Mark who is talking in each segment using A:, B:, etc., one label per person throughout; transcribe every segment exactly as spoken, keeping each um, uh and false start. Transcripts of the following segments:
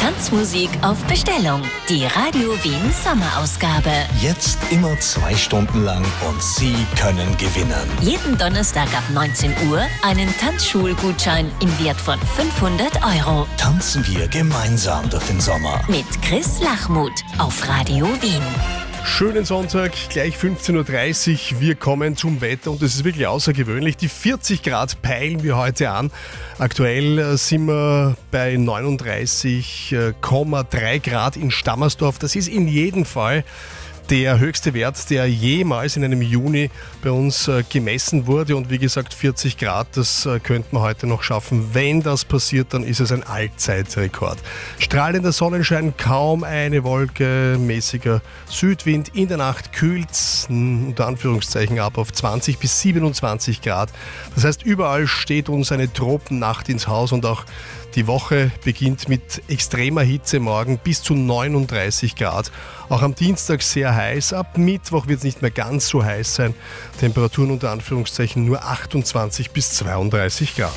A: Tanzmusik auf Bestellung. Die Radio Wien Sommerausgabe.
B: Jetzt immer zwei Stunden lang und Sie können gewinnen.
A: Jeden Donnerstag ab neunzehn Uhr einen Tanzschulgutschein im Wert von fünfhundert Euro.
B: Tanzen wir gemeinsam durch den Sommer.
A: Mit Chris Lachmuth auf Radio Wien.
C: Schönen Sonntag, gleich fünfzehn Uhr dreißig. Wir kommen zum Wetter und es ist wirklich außergewöhnlich. Die vierzig Grad peilen wir heute an. Aktuell sind wir bei neununddreißig Komma drei Grad in Stammersdorf. Das ist in jedem Fall der höchste Wert, der jemals in einem Juni bei uns äh, gemessen wurde. Und wie gesagt, vierzig Grad, das äh, könnte man heute noch schaffen. Wenn das passiert, dann ist es ein Allzeitrekord. Strahlender Sonnenschein, kaum eine Wolke, mäßiger Südwind. In der Nacht kühlt es unter Anführungszeichen ab auf zwanzig bis siebenundzwanzig Grad. Das heißt, überall steht uns eine Tropennacht ins Haus und auch die Woche beginnt mit extremer Hitze morgen bis zu neununddreißig Grad. Auch am Dienstag sehr heiß. Ab Mittwoch wird es nicht mehr ganz so heiß sein. Temperaturen unter Anführungszeichen nur achtundzwanzig bis zweiunddreißig Grad.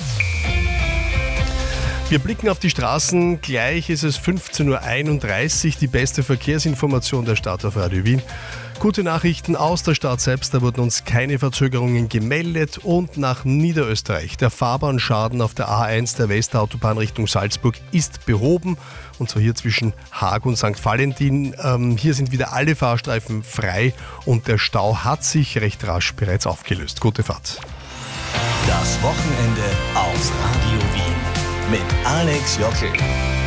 C: Wir blicken auf die Straßen. Gleich ist es fünfzehn Uhr einunddreißig. Die beste Verkehrsinformation der Stadt auf Radio Wien. Gute Nachrichten aus der Stadt selbst, da wurden uns keine Verzögerungen gemeldet und nach Niederösterreich. Der Fahrbahnschaden auf der A eins der Westautobahn Richtung Salzburg ist behoben und zwar hier zwischen Haag und Sankt Valentin. Ähm, hier sind wieder alle Fahrstreifen frei und der Stau hat sich recht rasch bereits aufgelöst. Gute Fahrt.
B: Das Wochenende auf Radio Wien mit Alex Jockel.